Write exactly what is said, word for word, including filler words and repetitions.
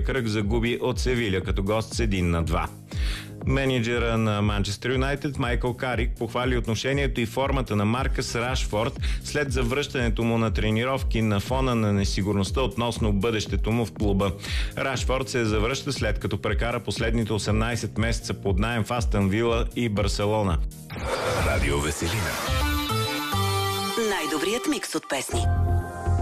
кръг загуби от Севиля като гост с един на два. Менеджера на Манчестър Юнайтед Майкъл Карик похвали отношението и формата на Маркъс Рашфорд след завръщането му на тренировки на фона на несигурността относно бъдещето му в клуба. Рашфорд се завръща след като прекара последните осемнайсет месеца под наем в Астън Вила и Барселона. Радио Веселина. Най-добрият микс от песни.